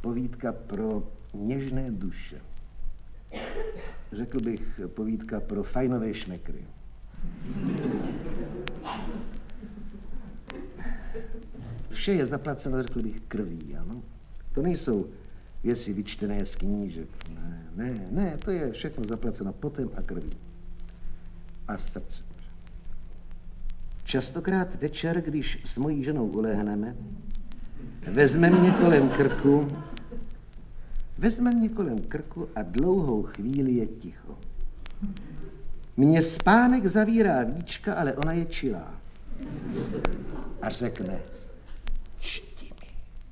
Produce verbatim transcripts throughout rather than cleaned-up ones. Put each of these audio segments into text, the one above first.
povídka pro něžné duše. Řekl bych povídka pro fajnové šmekry. Vše je zaplaceno, řekl bych, krví, ano. To nejsou věci vyčtené z knížek. Ne, ne, ne, to je všechno zaplaceno potem a krví. A srdcem. Častokrát večer, když s mojí ženou ulehneme, vezme mě kolem krku, vezme mě kolem krku a dlouhou chvíli je ticho. Mně spánek zavírá víčka, ale ona je čilá. A řekne, čti mi,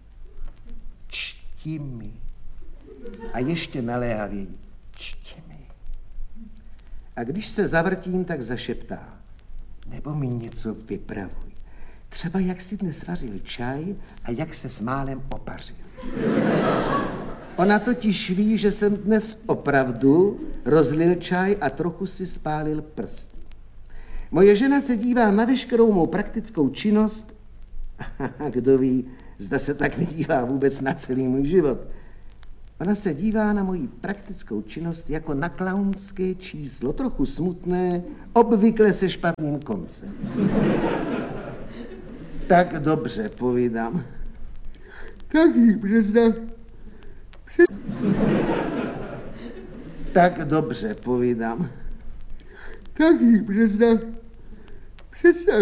čti mi. A ještě naléhavěji, čti mi. A když se zavrtím, tak zašeptá, nebo mi něco vypravuj. Třeba jak si dnes vařil čaj a jak se s málem opařil. Ona totiž ví, že jsem dnes opravdu rozlil čaj a trochu si spálil prsty. Moje žena se dívá na veškerou mou praktickou činnost a kdo ví, zda se tak nedívá vůbec na celý můj život. Ona se dívá na moji praktickou činnost jako na klaunské číslo, trochu smutné, obvykle se špatným koncem. Tak dobře, povídám. Tak jí představ. Tak dobře, povídám. Tak jí představ. Představ.